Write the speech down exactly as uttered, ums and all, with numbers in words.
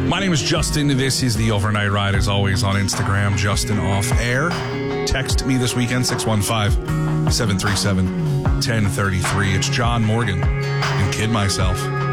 My name is Justin. This is the Overnight Ride, as always, on Instagram, Justin Off Air. Text me this weekend, six one five, seven three seven, one zero three three. It's John Morgan and Kid Myself.